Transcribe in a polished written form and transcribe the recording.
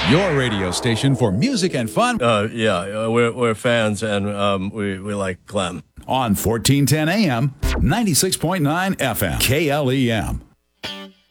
Your radio station for music and fun. We're fans, and we like Clem. On 1410 AM, 96.9 FM, KLEM.